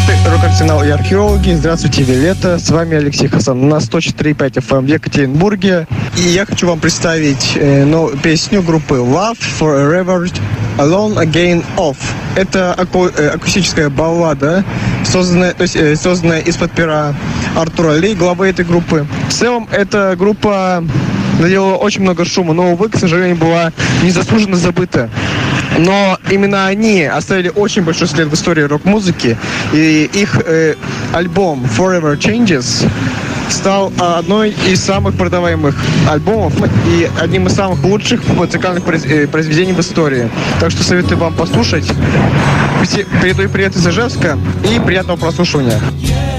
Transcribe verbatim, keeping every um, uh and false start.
Рок-арсенал и археологи. Здравствуйте, Виолетта. С вами Алексей Хасан. На сто четыре и пять эф эм в Екатеринбурге. И я хочу вам представить э, ну, песню группы Love Forever Alone Again Off. Это аку- э, акустическая баллада, созданная, то есть, э, созданная из-под пера Артура Ли, главы этой группы. В целом, эта группа наделала очень много шума, но, увы, к сожалению, была незаслуженно забыта. Но именно они оставили очень большой след в истории рок-музыки, и их э, альбом Forever Changes стал одной из самых продаваемых альбомов и одним из самых лучших музыкальных произведений в истории. Так что советую вам послушать. Передаю привет из Ижевска и приятного прослушивания.